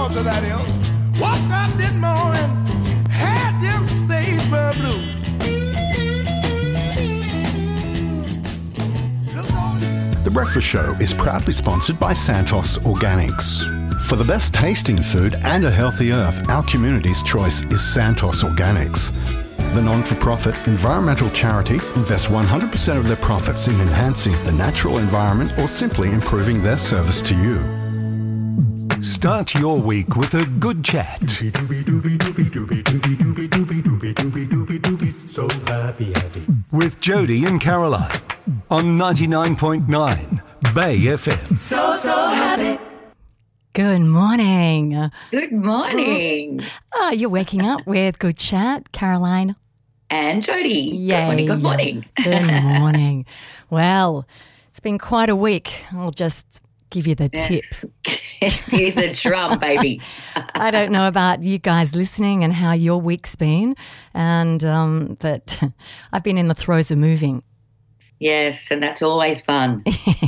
culture that is. Woke up this morning, had them Statesboro blues. The Breakfast Show is proudly sponsored by Santos Organics. For the best tasting food and a healthy earth, our community's choice is Santos Organics. The non-for-profit environmental charity invests 100% of their profits in enhancing the natural environment or simply improving their service to you. Start your week with a good chat. So happy. With Jody and Caroline on 99.9 Bay FM. So happy. Good morning. Good morning. Oh, you're waking up with Good Chat, Caroline. And Jody. Yay. Good morning. Good morning. Well, it's been quite a week. I'll just give you the tip. Here's the drum, baby. I don't know about you guys listening and how your week's been, and but I've been in the throes of moving. Yes, and that's always fun.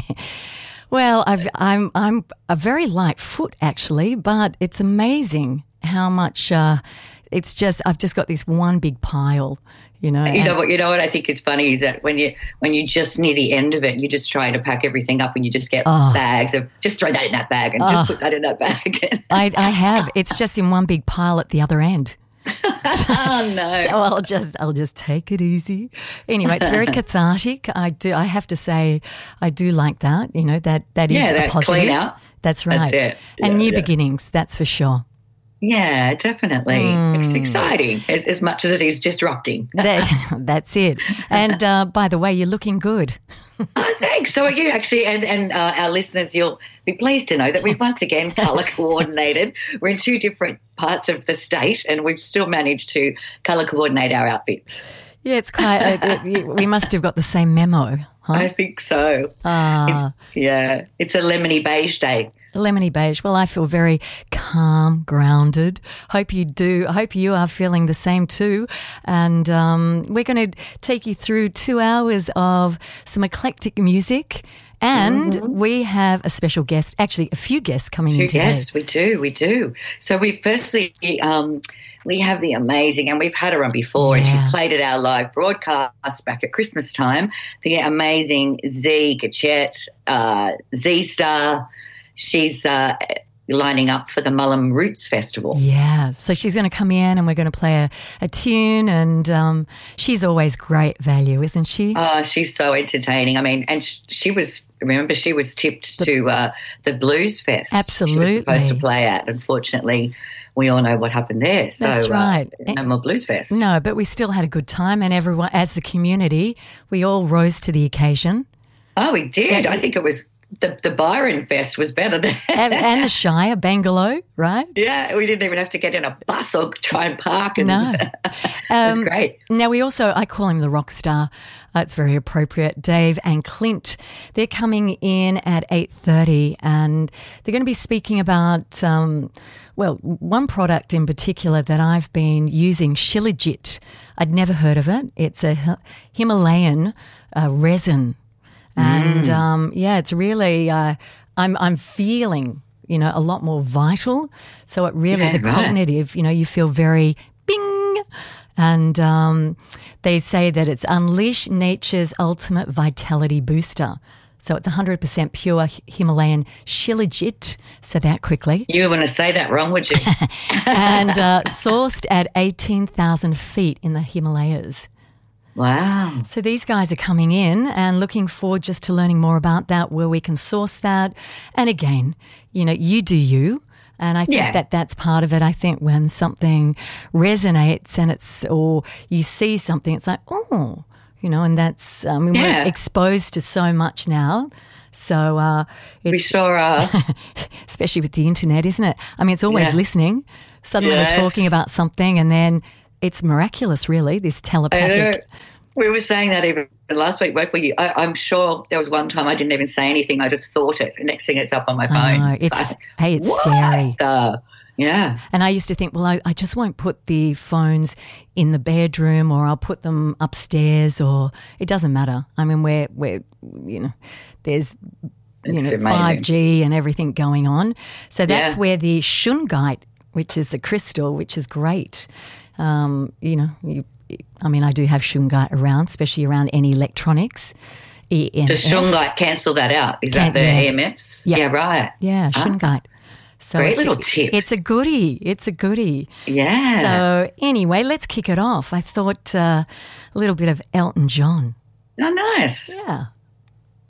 Well, I'm a very light foot actually, but it's amazing how much it's just I've just got this one big pile, you know. You know what I think is funny is that when you just near the end of it, you just try to pack everything up and you just get bags of just throw that in that bag and just put that in that bag. I have. It's just in one big pile at the other end. Oh no! So I'll just take it easy. Anyway, it's very cathartic. I have to say, I do like that. You know that is a positive. Clean out. That's right. That's it. And new beginnings. That's for sure. Yeah, definitely. It's exciting as much as it is disrupting. That's it. And by the way, you're looking good. Oh, thanks. So are you actually, and our listeners, you'll be pleased to know that we've once again colour coordinated. We're in two different parts of the state and we've still managed to colour coordinate our outfits. Yeah, it's quite, we must have got the same memo, huh? I think so. It's a lemony beige day. Lemony beige. Well, I feel very calm, grounded. Hope you do. I hope you are feeling the same too. And we're going to take you through 2 hours of some eclectic music. And we have a special guest, actually a few guests coming in today. Yes, we do. So we firstly, we have the amazing, and we've had her on before, and she's played at our live broadcast back at Christmas time, the amazing Z Gachette, Z Star. She's lining up for the Mullum Roots Festival. Yeah, so she's going to come in and we're going to play a tune, and she's always great value, isn't she? Oh, she's so entertaining. I mean, and she was tipped to the Blues Fest. Absolutely. She was supposed to play at. Unfortunately, we all know what happened there. So, that's right. No more Blues Fest. No, but we still had a good time, and everyone, as a community, we all rose to the occasion. Oh, we did. I think it was the Byron Fest was better than and the Shire, Bangalore, right? Yeah, we didn't even have to get in a bus or try and park. No. It was great. Now, we also, I call him the rock star. It's very appropriate. Dave and Clint, they're coming in at 8:30 and they're going to be speaking about, one product in particular that I've been using, Shilajit. I'd never heard of it. It's a Himalayan resin. And, it's really, I'm feeling, a lot more vital. So it really, cognitive, you feel very bing. And they say that it's Unleash Nature's Ultimate Vitality Booster. So it's 100% pure Himalayan Shilajit. Say that quickly. You were going to say that wrong, would you? And sourced at 18,000 feet in the Himalayas. Wow. So these guys are coming in and looking forward just to learning more about that, where we can source that. And again, you do you. And I think that's part of it. I think when something resonates and or you see something, it's like, and that's, we're exposed to so much now. So we sure are. Especially with the internet, isn't it? I mean, it's always listening. Suddenly we're talking about something and then it's miraculous, really, this telepathic. We were saying that even last week, weren't we? I'm sure there was one time I didn't even say anything. I just thought it. The next thing it's up on my phone. It's scary. Yeah. And I used to think, well, I just won't put the phones in the bedroom or I'll put them upstairs or it doesn't matter. I mean, we're there's It's amazing. 5G and everything going on. So that's Yeah. where the shungite, which is the crystal, which is great. I do have shungite around, especially around any electronics. EMF. Does shungite cancel that out? Is that the EMFs? Yeah. Yeah, right. Yeah, shungite. So Great little tip. It's a goodie. It's a goodie. Yeah. So anyway, let's kick it off. I thought a little bit of Elton John. Oh, nice. Yeah.